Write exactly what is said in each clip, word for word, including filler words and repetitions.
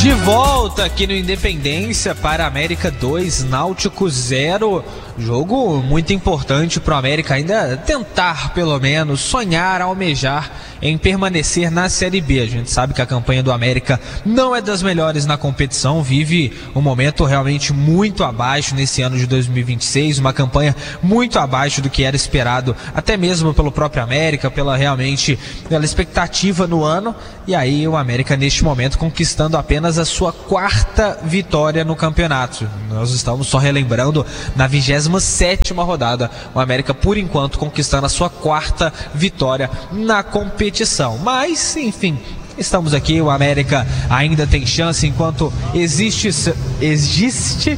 De volta aqui no Independência para América dois, Náutico zero. Jogo muito importante para o América ainda tentar, pelo menos, sonhar, almejar em permanecer na Série B. A gente sabe que a campanha do América não é das melhores na competição, vive um momento realmente muito abaixo nesse ano de dois mil e vinte e seis, uma campanha muito abaixo do que era esperado, até mesmo pelo próprio América, pela realmente pela expectativa no ano. E aí o América neste momento conquistando apenas a sua quarta vitória no campeonato. Nós estamos só relembrando na vigésima sétima rodada, o América por enquanto conquistando a sua quarta vitória na competição. Mas, enfim, estamos aqui, o América ainda tem chance enquanto existe existe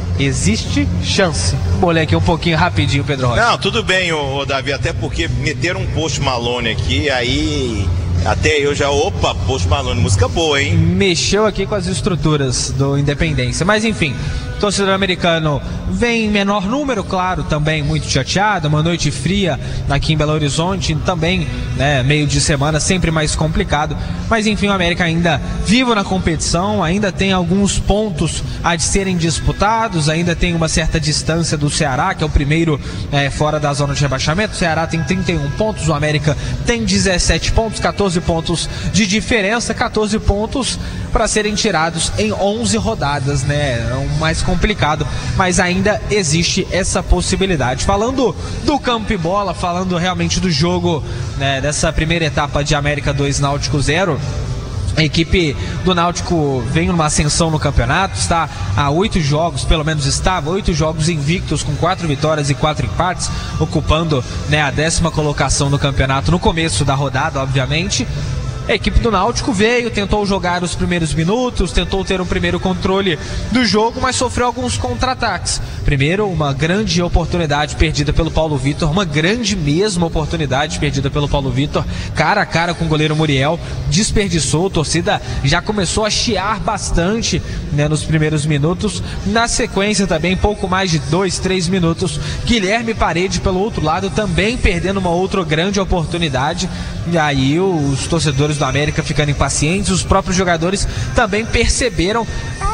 existe chance. Bolei aqui um pouquinho rapidinho, Pedro Rocha. Não, tudo bem, ô, ô, Davi, até porque meteram um Post Malone aqui, aí até eu já, opa, Post Malone, música boa, hein? Mexeu aqui com as estruturas do Independência, mas enfim, torcedor americano vem em menor número, claro, também muito chateado, uma noite fria aqui em Belo Horizonte, também, né, meio de semana, sempre mais complicado, mas enfim, o América ainda vivo na competição, ainda tem alguns pontos a de serem disputados, ainda tem uma certa distância do Ceará, que é o primeiro é, fora da zona de rebaixamento. O Ceará tem trinta e um pontos, o América tem dezessete pontos, catorze pontos de diferença, catorze pontos para serem tirados em onze rodadas, né? É o mais complicado, mas ainda existe essa possibilidade. Falando do campo e bola, falando realmente do jogo, né, dessa primeira etapa de América dois, Náutico zero, a equipe do Náutico vem numa ascensão no campeonato, está a oito jogos, pelo menos estava, oito jogos invictos com quatro vitórias e quatro empates, ocupando, né, a décima colocação no campeonato no começo da rodada, obviamente. A equipe do Náutico veio, tentou jogar os primeiros minutos, tentou ter um primeiro controle do jogo, mas sofreu alguns contra-ataques. Primeiro, uma grande oportunidade perdida pelo Paulo Vitor, uma grande mesmo oportunidade perdida pelo Paulo Vitor, cara a cara com o goleiro Muriel, desperdiçou, a torcida já começou a chiar bastante, né, nos primeiros minutos. Na sequência também, pouco mais de dois, três minutos, Guilherme Parede pelo outro lado, também perdendo uma outra grande oportunidade, e aí os torcedores do América ficando impacientes, os próprios jogadores também perceberam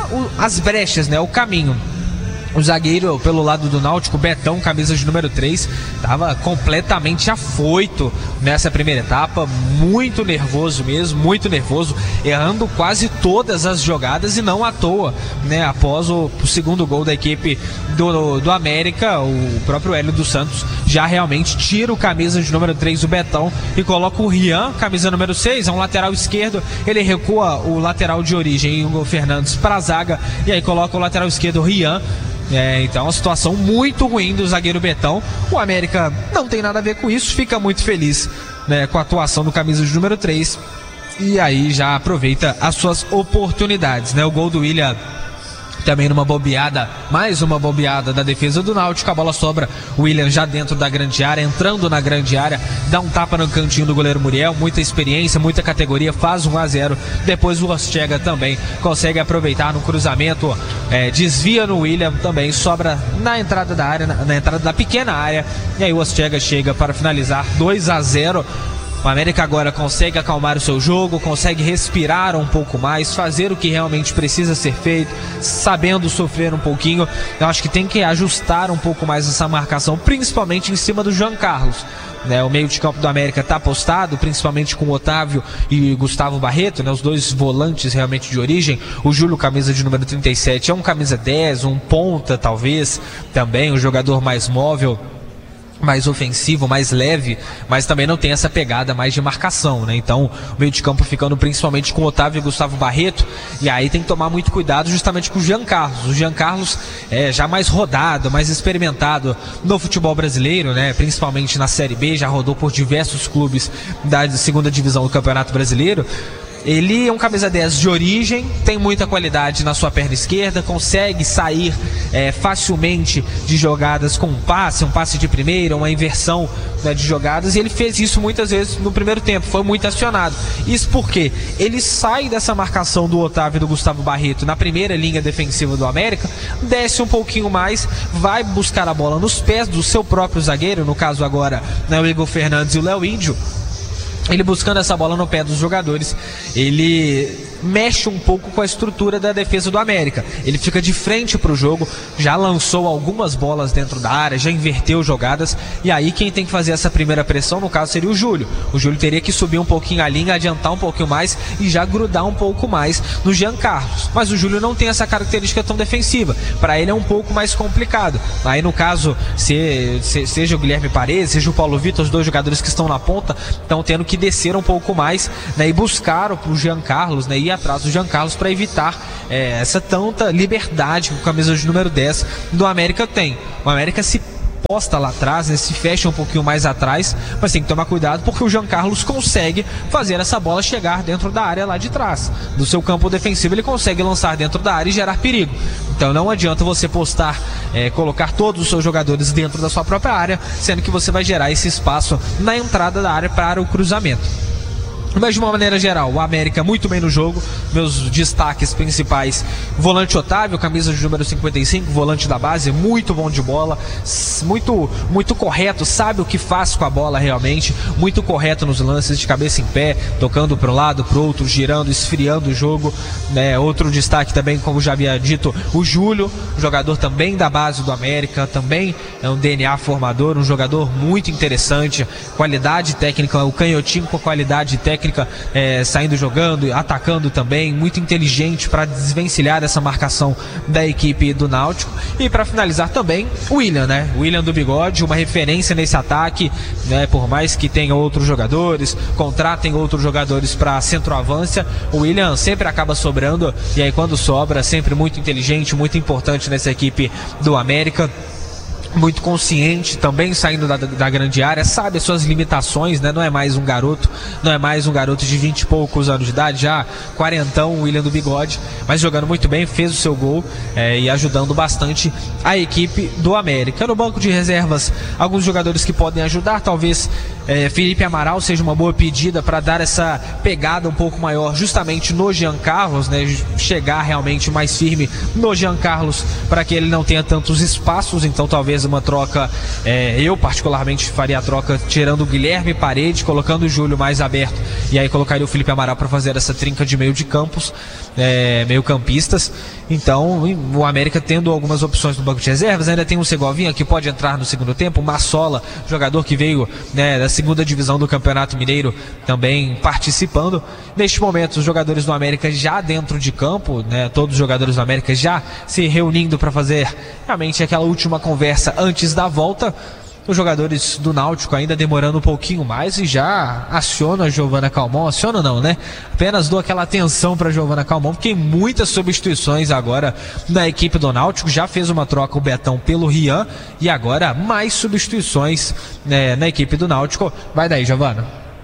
as brechas, né, o caminho. O zagueiro pelo lado do Náutico, Betão, camisa de número três, estava completamente afoito nessa primeira etapa, muito nervoso mesmo, muito nervoso, errando quase todas as jogadas e não à toa, né? Após o, o segundo gol da equipe do, do América, o próprio Hélio dos Santos já realmente tira o camisa de número três, o Betão, e coloca o Rian, camisa número seis, é um lateral esquerdo, ele recua o lateral de origem, Hugo Fernandes, para a zaga, e aí coloca o lateral esquerdo, o Rian. É, então uma situação muito ruim do zagueiro Betão. O América não tem nada a ver com isso, fica muito feliz, né, com a atuação do camisa de número três, e aí já aproveita as suas oportunidades, né? O gol do William também numa bobeada, mais uma bobeada da defesa do Náutico, a bola sobra, o William já dentro da grande área, entrando na grande área, dá um tapa no cantinho do goleiro Muriel, muita experiência, muita categoria, faz um a zero, depois o Ortega também consegue aproveitar no cruzamento, é, desvia no William, também sobra na entrada da área, na, na entrada da pequena área, e aí o Ortega chega para finalizar dois a zero. O América agora consegue acalmar o seu jogo, consegue respirar um pouco mais, fazer o que realmente precisa ser feito, sabendo sofrer um pouquinho. Eu acho que tem que ajustar um pouco mais essa marcação, principalmente em cima do Jean Carlos, né? O meio de campo do América está apostado, principalmente com o Otávio e Gustavo Barreto, né? Os dois volantes realmente de origem. O Júlio, camisa de número trinta e sete, é um camisa dez, um ponta talvez, também um jogador mais móvel, mais ofensivo, mais leve, mas também não tem essa pegada mais de marcação, né? Então, o meio de campo ficando principalmente com o Otávio e Gustavo Barreto, e aí tem que tomar muito cuidado justamente com o Jean Carlos. O Jean Carlos é já mais rodado, mais experimentado no futebol brasileiro, né? Principalmente na Série B, já rodou por diversos clubes da segunda divisão do Campeonato Brasileiro. Ele é um camisa dez de origem, tem muita qualidade na sua perna esquerda, consegue sair é, facilmente de jogadas com um passe, um passe de primeira, uma inversão, né, de jogadas, e ele fez isso muitas vezes no primeiro tempo, foi muito acionado. Isso porque ele sai dessa marcação do Otávio e do Gustavo Barreto na primeira linha defensiva do América, desce um pouquinho mais, vai buscar a bola nos pés do seu próprio zagueiro, no caso agora, né, o Igor Fernandes e o Léo Índio. Ele buscando essa bola no pé dos jogadores, ele mexe um pouco com a estrutura da defesa do América. Ele fica de frente para o jogo, já lançou algumas bolas dentro da área, já inverteu jogadas, e aí quem tem que fazer essa primeira pressão, no caso, seria o Júlio. O Júlio teria que subir um pouquinho a linha, adiantar um pouquinho mais e já grudar um pouco mais no Jean Carlos. Mas o Júlio não tem essa característica tão defensiva. Para ele é um pouco mais complicado. Aí no caso, se, se, seja o Guilherme Paredes, seja o Paulo Vitor, os dois jogadores que estão na ponta, estão tendo que descer um pouco mais, né, e buscar o Jean Carlos, né, ir atrás do Jean Carlos para evitar é, essa tanta liberdade que o camisa de número dez do América tem. O América se posta lá atrás, né, se fecha um pouquinho mais atrás, mas tem que tomar cuidado porque o Jean Carlos consegue fazer essa bola chegar dentro da área lá de trás. Do seu campo defensivo ele consegue lançar dentro da área e gerar perigo. Então não adianta você postar, é, colocar todos os seus jogadores dentro da sua própria área, sendo que você vai gerar esse espaço na entrada da área para o cruzamento. Mas de uma maneira geral, o América muito bem no jogo. Meus destaques principais: volante Otávio, camisa de número cinquenta e cinco, volante da base, muito bom de bola, muito, muito correto, sabe o que faz com a bola realmente, muito correto nos lances, de cabeça em pé, tocando para um lado, para o outro, girando, esfriando o jogo, né? Outro destaque também, como já havia dito, o Júlio, jogador também da base do América, também é um D N A formador, um jogador muito interessante, qualidade técnica, o canhotinho com qualidade técnica, É, saindo jogando, atacando também, muito inteligente para desvencilhar essa marcação da equipe do Náutico. E para finalizar também o William, né? O William do Bigode, uma referência nesse ataque, né? Por mais que tenha outros jogadores, contratem outros jogadores para centroavância, o William sempre acaba sobrando, e aí quando sobra, sempre muito inteligente, muito importante nessa equipe do América. Muito consciente, também saindo da, da grande área, sabe as suas limitações, né? Não é mais um garoto, não é mais um garoto de vinte e poucos anos de idade, já quarentão, o William do Bigode, mas jogando muito bem, fez o seu gol, é, e ajudando bastante a equipe do América. No banco de reservas, alguns jogadores que podem ajudar, talvez é, Felipe Amaral seja uma boa pedida para dar essa pegada um pouco maior justamente no Jean Carlos, né? Chegar realmente mais firme no Jean Carlos para que ele não tenha tantos espaços, então talvez uma troca, é, eu particularmente faria a troca tirando o Guilherme Paredes, colocando o Júlio mais aberto, e aí colocaria o Felipe Amaral para fazer essa trinca de meio de campos, é, meio campistas. Então o América tendo algumas opções no banco de reservas, ainda tem um Segovinha que pode entrar no segundo tempo, o Massola, jogador que veio, né, da segunda divisão do Campeonato Mineiro, também participando. Neste momento os jogadores do América já dentro de campo, né, todos os jogadores do América já se reunindo para fazer realmente aquela última conversa antes da volta. Os jogadores do Náutico ainda demorando um pouquinho mais e já aciona a Giovana Calmon, aciona não, né? Apenas dou aquela atenção para Giovana Calmon, porque muitas substituições agora na equipe do Náutico. Já fez uma troca o Betão pelo Rian e agora mais substituições, né, na equipe do Náutico. Vai daí, Giovana.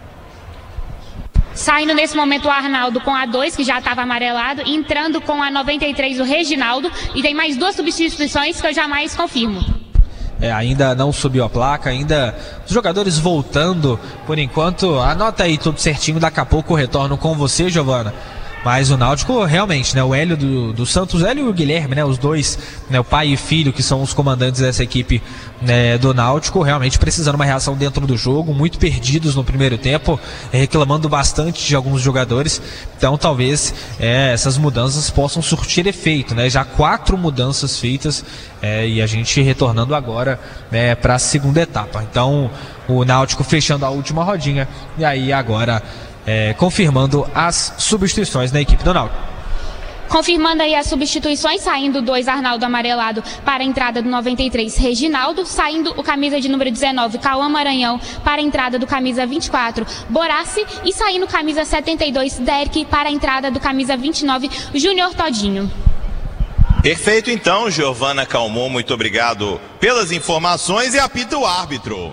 Saindo nesse momento o Arnaldo com a dois, que já estava amarelado, entrando com a noventa e três o Reginaldo, e tem mais duas substituições que eu jamais confirmo. É, ainda não subiu a placa, ainda os jogadores voltando por enquanto. Anota aí tudo certinho, daqui a pouco eu retorno com você, Giovana. Mas o Náutico realmente, né, o Hélio do, do Santos, Hélio e o Guilherme, né, os dois, né, o pai e filho, que são os comandantes dessa equipe, né, do Náutico, realmente precisando uma reação dentro do jogo, muito perdidos no primeiro tempo, reclamando bastante de alguns jogadores. Então talvez é, essas mudanças possam surtir efeito, né, já quatro mudanças feitas, é, e a gente retornando agora, né, para a segunda etapa. Então o Náutico fechando a última rodinha, e aí agora É, confirmando as substituições na equipe do Náutico. Confirmando aí as substituições, saindo dois Arnaldo amarelado para a entrada do noventa e três Reginaldo, saindo o camisa de número dezenove Cauã Maranhão para a entrada do camisa vinte e quatro Borassi, e saindo camisa setenta e dois Derek para a entrada do camisa vinte e nove Júnior Todinho. Perfeito então, Giovana Calmon, muito obrigado pelas informações, e apita o árbitro.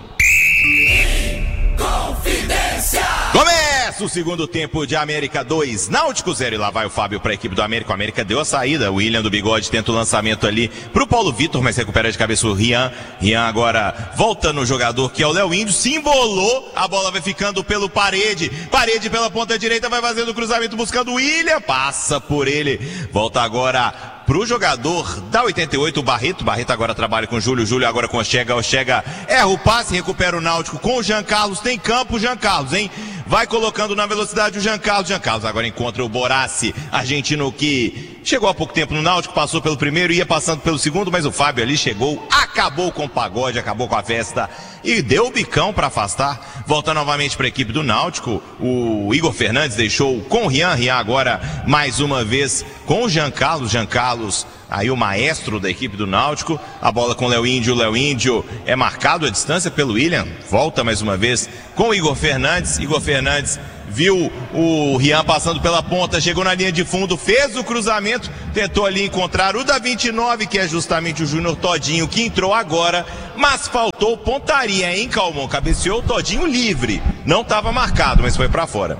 Confidência! Começa o segundo tempo de América dois, Náutico zero, e lá vai o Fábio para a equipe do América. O América deu a saída, o William do Bigode tenta o lançamento ali pro Paulo Vitor, mas recupera de cabeça o Rian. Rian agora volta no jogador que é o Léo Índio, se embolou, a bola vai ficando pelo Parede, Parede pela ponta direita, vai fazendo o cruzamento buscando o William, passa por ele, volta agora pro jogador da oitenta e oito, o Barreto. Barreto agora trabalha com o Júlio, Júlio agora com o Chega, o Chega erra o passe, recupera o Náutico com o Jean Carlos, tem campo Jean Carlos, hein? vai colocando na velocidade o Jean Carlos. Jean Carlos agora encontra o Borassi, argentino que chegou há pouco tempo no Náutico, passou pelo primeiro, ia passando pelo segundo, mas o Fábio ali chegou, acabou com o pagode, acabou com a festa e deu o bicão para afastar. Volta novamente para a equipe do Náutico, o Igor Fernandes deixou com o Rian, Rian agora mais uma vez com o Jean Carlos, Jean Carlos aí o maestro da equipe do Náutico, a bola com o Léo Índio, o Léo Índio é marcado a distância pelo William, volta mais uma vez com o Igor Fernandes, Igor Fernandes viu o Rian passando pela ponta, chegou na linha de fundo, fez o cruzamento, tentou ali encontrar o da vinte e nove, que é justamente o Júnior Todinho, que entrou agora, mas faltou pontaria, hein, Calmon? Cabeceou o Todinho livre, não estava marcado, mas foi para fora.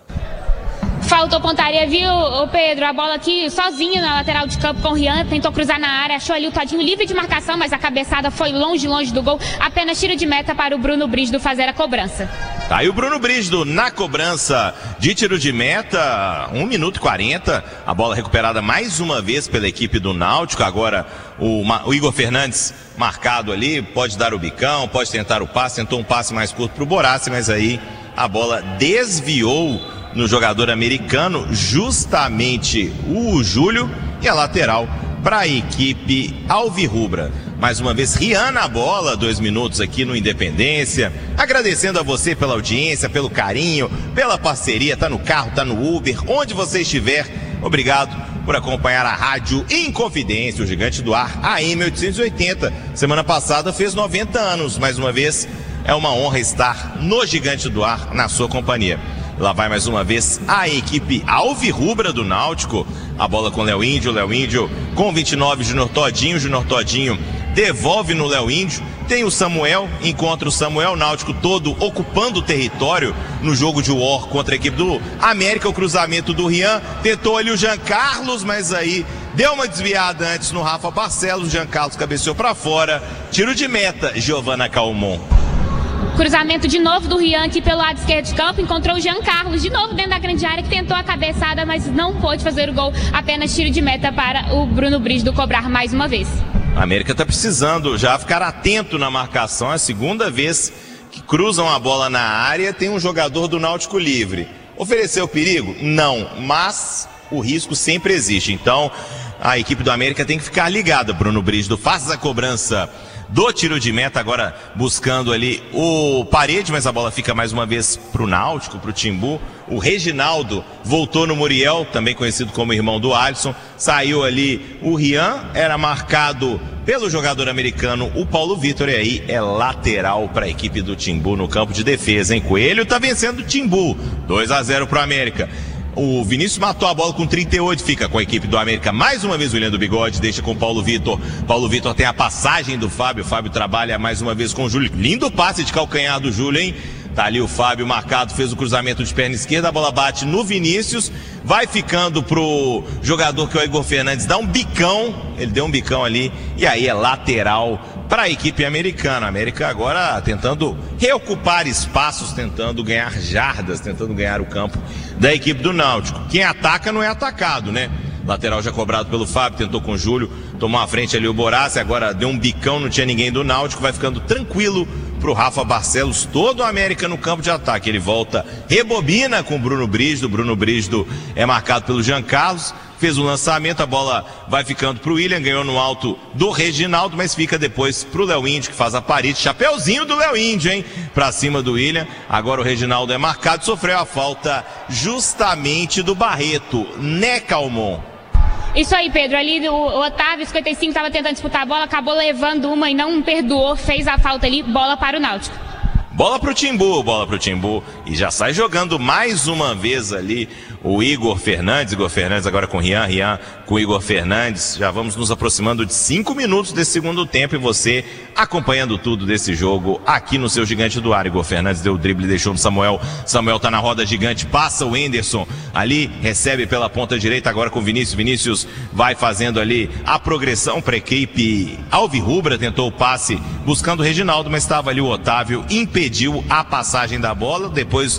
Faltou pontaria, viu, o Pedro? A bola aqui sozinho na lateral de campo com o Rian, tentou cruzar na área, achou ali o Todinho livre de marcação, mas a cabeçada foi longe, longe do gol. Apenas tiro de meta para o Bruno Brígido fazer a cobrança. Tá aí o Bruno Brígido na cobrança de tiro de meta, um minuto e quarenta, a bola recuperada mais uma vez pela equipe do Náutico. Agora o, o Igor Fernandes marcado ali, pode dar o bicão, pode tentar o passe, tentou um passe mais curto pro Borassi, mas aí a bola desviou no jogador americano, justamente o Júlio, e a lateral para a equipe alvirrubra. Mais uma vez, Rian na bola, dois minutos aqui no Independência. Agradecendo a você pela audiência, pelo carinho, pela parceria. Tá no carro, tá no Uber, onde você estiver. Obrigado por acompanhar a Rádio Inconfidência, o Gigante do Ar, A M oitocentos e oitenta. Semana passada fez noventa anos. Mais uma vez, é uma honra estar no Gigante do Ar, na sua companhia. Lá vai mais uma vez a equipe alvirrubra do Náutico. A bola com o Léo Índio, Léo Índio com vinte e nove, Júnior Todinho, Júnior Todinho devolve no Léo Índio. Tem o Samuel, encontra o Samuel, Náutico todo ocupando o território no jogo de war contra a equipe do América. O cruzamento do Rian, tentou ali o Jean Carlos, mas aí deu uma desviada antes no Rafa Barcelos. O Jean Carlos cabeceou para fora. Tiro de meta, Giovana Calmon. Cruzamento de novo do Rian aqui pelo lado esquerdo de campo, encontrou o Jean Carlos de novo dentro da grande área, que tentou a cabeçada, mas não pôde fazer o gol. Apenas tiro de meta para o Bruno Brígido cobrar mais uma vez. A América está precisando já ficar atento na marcação. É a segunda vez que cruzam a bola na área, tem um jogador do Náutico livre. Ofereceu perigo? Não, mas o risco sempre existe. Então a equipe do América tem que ficar ligada. Bruno Brígido faz a cobrança do tiro de meta, agora buscando ali o Parede, mas a bola fica mais uma vez pro Náutico, pro Timbu. O Reginaldo voltou no Muriel, também conhecido como irmão do Alisson. Saiu ali o Rian, era marcado pelo jogador americano, o Paulo Vitor, e aí é lateral para a equipe do Timbu no campo de defesa, hein? Coelho tá vencendo o Timbu, dois a zero pro América. O Vinícius matou a bola com trinta e oito, fica com a equipe do América. Mais uma vez o William do Bigode, deixa com o Paulo Vitor. Paulo Vitor tem a passagem do Fábio. O Fábio trabalha mais uma vez com o Júlio. Lindo passe de calcanhar do Júlio, hein? Tá ali o Fábio marcado, fez o cruzamento de perna esquerda, a bola bate no Vinícius, vai ficando pro jogador que é o Igor Fernandes, dá um bicão, ele deu um bicão ali, e aí é lateral para a equipe americana. A América agora tentando reocupar espaços, tentando ganhar jardas, tentando ganhar o campo da equipe do Náutico. Quem ataca não é atacado, né? Lateral já cobrado pelo Fábio, tentou com o Júlio, tomou à frente ali o Borassi, agora deu um bicão, não tinha ninguém do Náutico, vai ficando tranquilo pro Rafa Barcelos, todo o América no campo de ataque. Ele volta, rebobina com o Bruno Brígido, Bruno Brígido é marcado pelo Jean Carlos, fez o lançamento, a bola vai ficando pro William, ganhou no alto do Reginaldo, mas fica depois pro Léo Índio, que faz a parede, chapeuzinho do Léo Índio, hein, pra cima do William. Agora o Reginaldo é marcado, sofreu a falta justamente do Barreto, né, Calmon? Isso aí, Pedro, ali o, o Otávio, cinquenta e cinco, estava tentando disputar a bola, acabou levando uma e não perdoou, fez a falta ali, bola para o Náutico. Bola pro Timbu, bola pro Timbu, e já sai jogando mais uma vez ali o Igor Fernandes, Igor Fernandes agora com o Rian, Rian com o Igor Fernandes. Já vamos nos aproximando de cinco minutos desse segundo tempo e você acompanhando tudo desse jogo aqui no seu Gigante do Ar. Igor Fernandes deu o drible, deixou no Samuel, Samuel tá na roda gigante, passa o Enderson ali, recebe pela ponta direita agora com o Vinícius, Vinícius vai fazendo ali a progressão para a equipe alvirrubra, tentou o passe buscando o Reginaldo, mas estava ali o Otávio, impediu a passagem da bola. Depois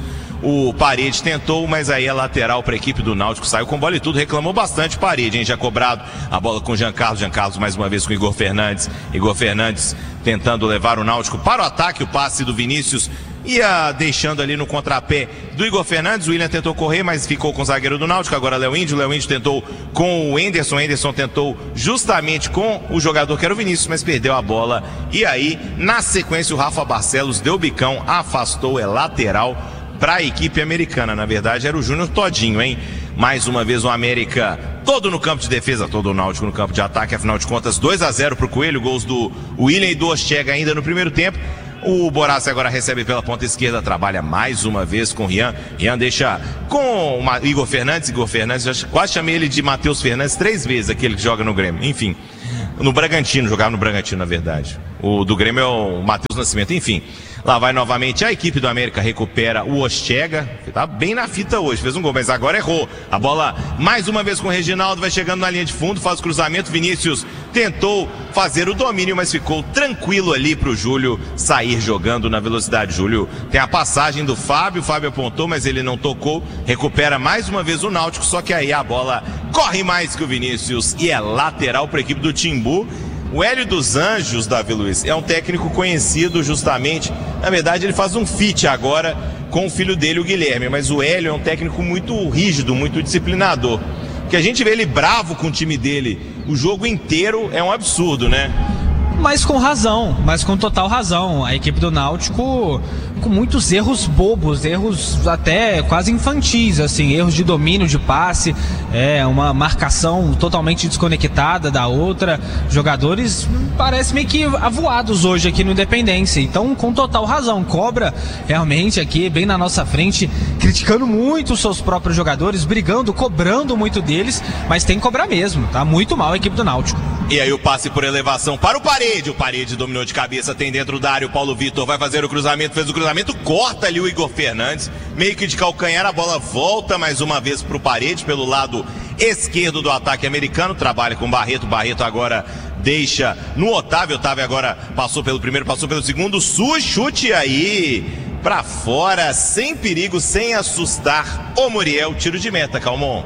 O Parede tentou, mas aí a lateral para a equipe do Náutico saiu com bola e tudo, reclamou bastante Parede, hein? Já cobrado a bola com o Jean Carlos, Jean Carlos mais uma vez com o Igor Fernandes, Igor Fernandes tentando levar o Náutico para o ataque, o passe do Vinícius ia deixando ali no contrapé do Igor Fernandes. O William tentou correr, mas ficou com o zagueiro do Náutico. Agora Léo Índio, Léo Índio tentou com o Enderson, Enderson tentou justamente com o jogador que era o Vinícius, mas perdeu a bola. E aí, na sequência, o Rafa Barcelos deu bicão, afastou, é lateral para a equipe americana. Na verdade, era o Júnior Todinho, hein? Mais uma vez o América todo no campo de defesa, todo o Náutico no campo de ataque. Afinal de contas, dois a zero para o Coelho, gols do William e do Ortega ainda no primeiro tempo. O Borassi agora recebe pela ponta esquerda, trabalha mais uma vez com o Rian. Rian deixa com o Igor Fernandes. Igor Fernandes, já quase chamei ele de Matheus Fernandes três vezes, aquele que joga no Grêmio. Enfim, no Bragantino, jogava no Bragantino, na verdade. O do Grêmio é o Matheus Nascimento, enfim. Lá vai novamente a equipe do América, recupera o Ortega, que tá bem na fita hoje, fez um gol, mas agora errou. A bola mais uma vez com o Reginaldo, vai chegando na linha de fundo, faz o cruzamento. Vinícius tentou fazer o domínio, mas ficou tranquilo ali pro Júlio sair jogando na velocidade. Júlio tem a passagem do Fábio, o Fábio apontou, mas ele não tocou. Recupera mais uma vez o Náutico, só que aí a bola corre mais que o Vinícius e é lateral para a equipe do Timbu. O Hélio dos Anjos, Davi Luiz, é um técnico conhecido justamente, na verdade ele faz um feat agora com o filho dele, o Guilherme, mas o Hélio é um técnico muito rígido, muito disciplinador. Que a gente vê ele bravo com o time dele o jogo inteiro é um absurdo, né? Mas com razão, mas com total razão. A equipe do Náutico com muitos erros bobos, erros até quase infantis, assim, erros de domínio de passe, é uma marcação totalmente desconectada da outra. Jogadores parecem meio que avoados hoje aqui no Independência. Então, com total razão, cobra realmente aqui bem na nossa frente, criticando muito os seus próprios jogadores, brigando, cobrando muito deles, mas tem que cobrar mesmo, tá? Muito mal a equipe do Náutico. E aí o passe por elevação para o Parede, o Parede dominou de cabeça, tem dentro da área, o Paulo Vitor vai fazer o cruzamento, fez o cruzamento, corta ali o Igor Fernandes, meio que de calcanhar, a bola volta mais uma vez para o Parede, pelo lado esquerdo do ataque americano, trabalha com o Barreto, Barreto agora deixa no Otávio, Otávio agora passou pelo primeiro, passou pelo segundo, chute aí para fora, sem perigo, sem assustar o Muriel, tiro de meta, Calmon.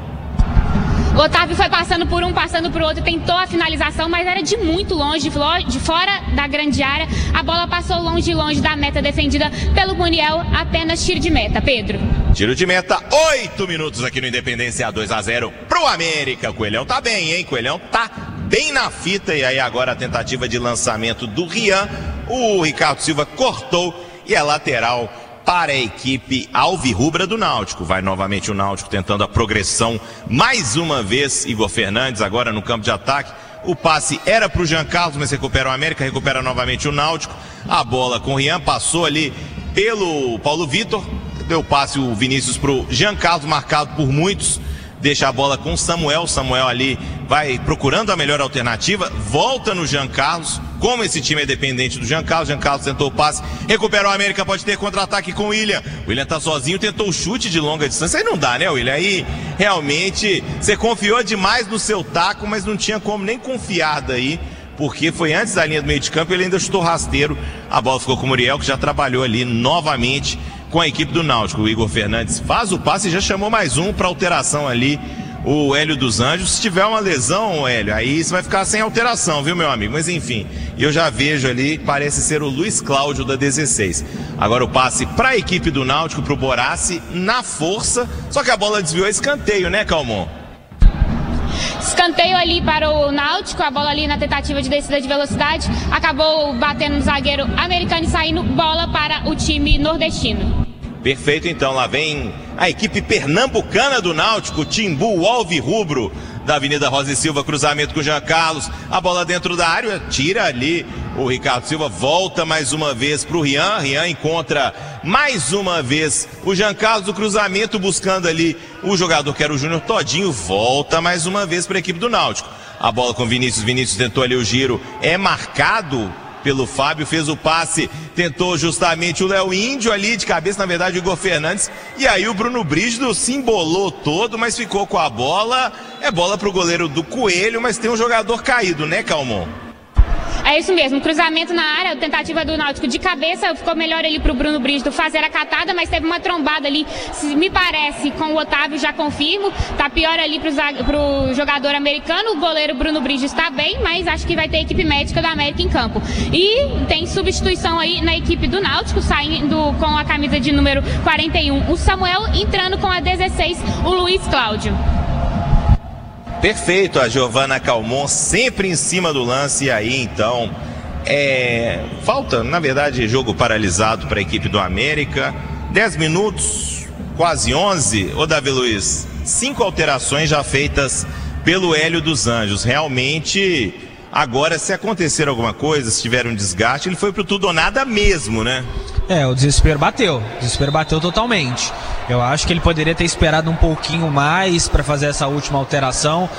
O Otávio foi passando por um, passando por outro, tentou a finalização, mas era de muito longe, de fora da grande área. A bola passou longe, longe da meta defendida pelo Muniel, apenas tiro de meta, Pedro. Tiro de meta, oito minutos aqui no Independência, dois a zero pro América. O Coelhão tá bem, hein? O Coelhão tá bem na fita. E aí agora a tentativa de lançamento do Rian. O Ricardo Silva cortou e é lateral para a equipe alvirrubra do Náutico. Vai novamente o Náutico tentando a progressão mais uma vez. Igor Fernandes agora no campo de ataque. O passe era para o Jean Carlos, mas recupera o América, recupera novamente o Náutico. A bola com o Rian passou ali pelo Paulo Vitor. Deu passe o Vinícius para o Jean Carlos, marcado por muitos. Deixa a bola com o Samuel. Samuel ali vai procurando a melhor alternativa. Volta no Jean Carlos. Como esse time é dependente do Jean Carlos, Jean Carlos tentou o passe, recuperou a América, pode ter contra-ataque com o William. O William tá sozinho, tentou o chute de longa distância. Aí não dá, né, William? Aí realmente você confiou demais no seu taco, mas não tinha como nem confiar daí, porque foi antes da linha do meio de campo e ele ainda chutou rasteiro. A bola ficou com o Muriel, que já trabalhou ali novamente com a equipe do Náutico. O Igor Fernandes faz o passe e já chamou mais um para alteração ali, o Hélio dos Anjos. Se tiver uma lesão, Hélio, aí você vai ficar sem alteração, viu, meu amigo? Mas enfim, eu já vejo ali, parece ser o Luiz Cláudio da dezesseis. Agora o passe para a equipe do Náutico, para o Borassi, na força, só que a bola desviou a escanteio, né, Calmon? Escanteio ali para o Náutico, a bola ali na tentativa de descida de velocidade, acabou batendo no zagueiro americano e saindo bola para o time nordestino. Perfeito, então, lá vem a equipe pernambucana do Náutico, Timbu alvirrubro da Avenida Rosa e Silva, cruzamento com o Jean Carlos, a bola dentro da área, tira ali o Ricardo Silva, volta mais uma vez para o Rian, Rian encontra mais uma vez o Jean Carlos, o cruzamento buscando ali o jogador que era o Júnior Todinho, volta mais uma vez para a equipe do Náutico, a bola com Vinícius, Vinícius tentou ali o giro, é marcado pelo Fábio, fez o passe, tentou justamente o Léo Índio ali de cabeça, na verdade o Igor Fernandes, e aí o Bruno Brígido se embolou todo, mas ficou com a bola, é bola pro goleiro do Coelho, mas tem um jogador caído, né, Calmon? É isso mesmo, cruzamento na área, tentativa do Náutico de cabeça, ficou melhor ali pro Bruno Brígido fazer a catada, mas teve uma trombada ali, me parece, com o Otávio, já confirmo, tá pior ali pro, pro jogador americano, o goleiro Bruno Brígido está bem, mas acho que vai ter equipe médica da América em campo. E tem substituição aí na equipe do Náutico, saindo com a camisa de número quarenta e um, o Samuel, entrando com a dezesseis, o Luiz Cláudio. Perfeito, a Giovana Calmon sempre em cima do lance, e aí então é... falta, na verdade, jogo paralisado para a equipe do América, dez minutos, quase onze, ô Davi Luiz, cinco alterações já feitas pelo Hélio dos Anjos. Realmente, agora, se acontecer alguma coisa, se tiver um desgaste, ele foi pro tudo ou nada mesmo, né? É, o desespero bateu, o desespero bateu totalmente. Eu acho que ele poderia ter esperado um pouquinho mais para fazer essa última alteração,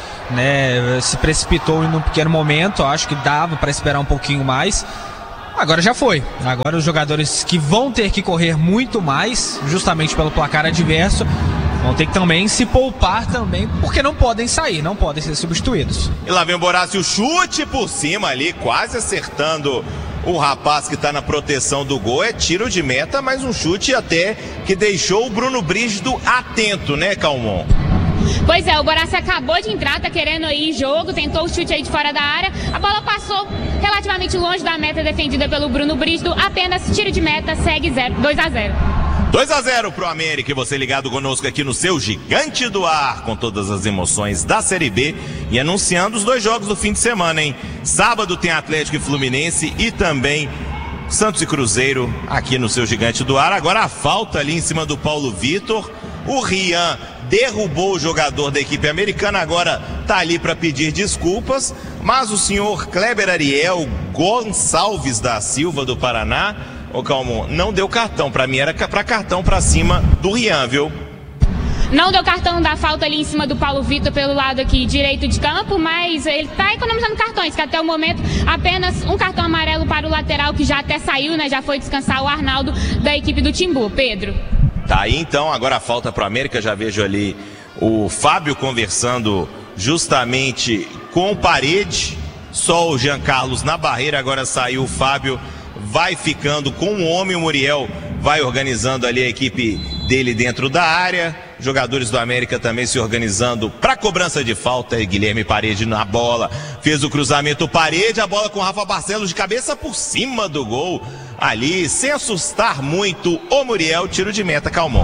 né? Se precipitou em um pequeno momento, acho que dava para esperar um pouquinho mais. Agora já foi. Agora os jogadores que vão ter que correr muito mais, justamente pelo placar adverso, vão ter que também se poupar também, porque não podem sair, não podem ser substituídos. E lá vem o Borácio, chute por cima ali, quase acertando o rapaz que está na proteção do gol. É tiro de meta, mas um chute até que deixou o Bruno Brígido atento, né, Calmon? Pois é, o Borácio acabou de entrar, tá querendo ir jogo, tentou o chute aí de fora da área, a bola passou relativamente longe da meta defendida pelo Bruno Brígido, apenas tiro de meta, segue dois a zero. dois a zero pro América, e você ligado conosco aqui no seu Gigante do Ar, com todas as emoções da Série B e anunciando os dois jogos do fim de semana, hein? Sábado tem Atlético e Fluminense e também Santos e Cruzeiro aqui no seu Gigante do Ar. Agora a falta ali em cima do Paulo Vitor, o Rian derrubou o jogador da equipe americana, agora tá ali para pedir desculpas, mas o senhor Kleber Ariel Gonçalves da Silva do Paraná, ô Calmon, não deu cartão. Pra mim era pra cartão pra cima do Rian, viu? Não deu cartão da falta ali em cima do Paulo Vitor pelo lado aqui direito de campo, mas ele tá economizando cartões, que até o momento apenas um cartão amarelo para o lateral, que já até saiu, né? Já foi descansar, o Arnaldo da equipe do Timbu. Pedro. Tá aí então, agora a falta pro América, já vejo ali o Fábio conversando justamente com o Parede, só o Jean Carlos na barreira, agora saiu o Fábio, vai ficando com o homem, o Muriel vai organizando ali a equipe dele dentro da área, jogadores do América também se organizando para cobrança de falta, e Guilherme Parede na bola, fez o cruzamento, Parede, a bola com o Rafa Barcelos de cabeça por cima do gol, ali, sem assustar muito o Muriel, tiro de meta, Calmon.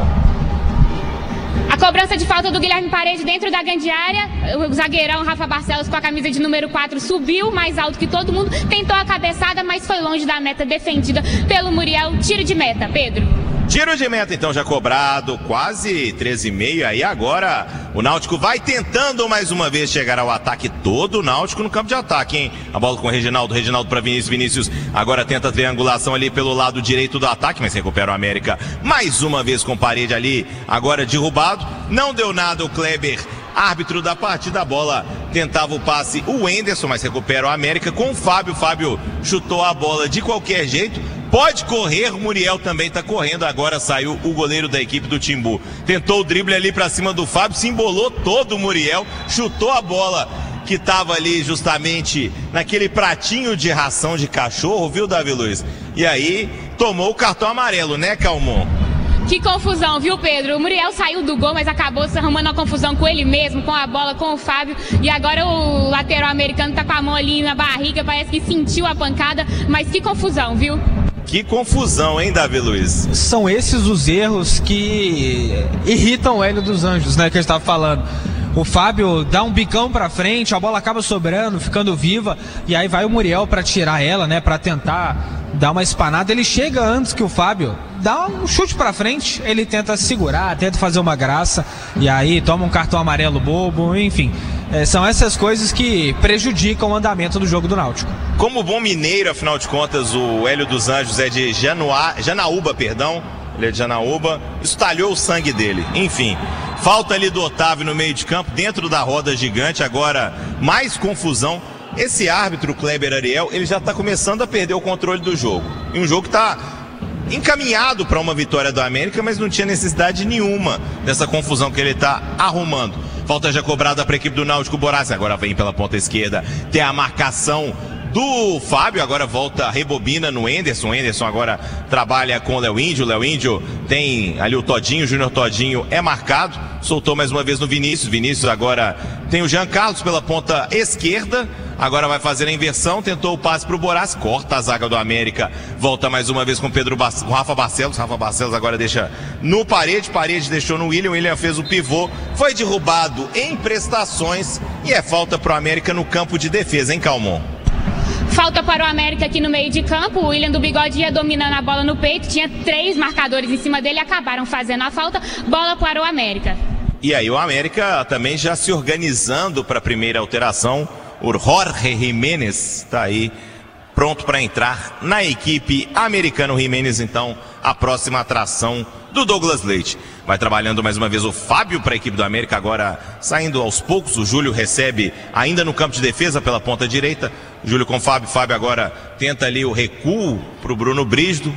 A cobrança de falta do Guilherme Parede dentro da grande área, o zagueirão Rafa Barcelos com a camisa de número quatro subiu mais alto que todo mundo, tentou a cabeçada, mas foi longe da meta defendida pelo Muriel, tiro de meta. Pedro. Tiro de meta então já cobrado, quase treze e meio, aí agora o Náutico vai tentando mais uma vez chegar ao ataque, todo o Náutico no campo de ataque, hein? A bola com o Reginaldo, Reginaldo para Vinícius, Vinícius agora tenta a triangulação ali pelo lado direito do ataque, mas recupera o América mais uma vez com Parede ali, agora derrubado, não deu nada o Kleber, árbitro da partida, a bola tentava o passe, o Enderson, mas recupera o América com o Fábio, o Fábio chutou a bola de qualquer jeito, pode correr, o Muriel também tá correndo, agora saiu o goleiro da equipe do Timbu, tentou o drible ali pra cima do Fábio, se embolou todo o Muriel, chutou a bola que tava ali justamente naquele pratinho de ração de cachorro, viu, Davi Luiz? E aí, tomou o cartão amarelo, né, Calmon? Que confusão, viu, Pedro? O Muriel saiu do gol, mas acabou se arrumando uma confusão com ele mesmo, com a bola, com o Fábio. E agora o lateral americano tá com a mão ali na barriga, parece que sentiu a pancada, mas que confusão, viu? Que confusão, hein, Davi Luiz? São esses os erros que irritam o Hélio dos Anjos, né, que a gente tava falando. O Fábio dá um bicão pra frente, a bola acaba sobrando, ficando viva, e aí vai o Muriel pra tirar ela, né, pra tentar dar uma espanada. Ele chega antes que o Fábio, dá um chute pra frente, ele tenta segurar, tenta fazer uma graça, e aí toma um cartão amarelo bobo, enfim. É, são essas coisas que prejudicam o andamento do jogo do Náutico. Como bom mineiro, afinal de contas, o Hélio dos Anjos é de Janoá, Janaúba, perdão, ele é de Janaúba, isso talhou o sangue dele, enfim. Falta ali do Otávio no meio de campo, dentro da roda gigante, agora mais confusão. Esse árbitro, Kleber Ariel, ele já está começando a perder o controle do jogo. E um jogo que está encaminhado para uma vitória do América, mas não tinha necessidade nenhuma dessa confusão que ele está arrumando. Falta já cobrada para a equipe do Náutico, Borácio, agora vem pela ponta esquerda, tem a marcação do Fábio, agora volta, rebobina no Enderson. O Enderson agora trabalha com o Léo Índio. O Léo Índio tem ali o Todinho, o Júnior Todinho é marcado. Soltou mais uma vez no Vinícius. Vinícius agora tem o Jean Carlos pela ponta esquerda. Agora vai fazer a inversão, tentou o passe pro Borás, corta a zaga do América, volta mais uma vez com Pedro ba com Rafa Barcelos. Rafa Barcelos agora deixa no Parede, Parede deixou no William, William fez o pivô, foi derrubado em prestações e é falta pro América no campo de defesa, hein, Calmon? Falta para o América aqui no meio de campo. O William do Bigode ia dominando a bola no peito, tinha três marcadores em cima dele, acabaram fazendo a falta, bola para o América. E aí o América também já se organizando para a primeira alteração. O Jorge Jiménez está aí pronto para entrar na equipe americana. O Jiménez, então, a próxima atração do Douglas Leite. Vai trabalhando mais uma vez o Fábio para a equipe do América, agora saindo aos poucos. O Júlio recebe ainda no campo de defesa pela ponta direita. Júlio com Fábio. Fábio agora tenta ali o recuo para o Bruno Brígido.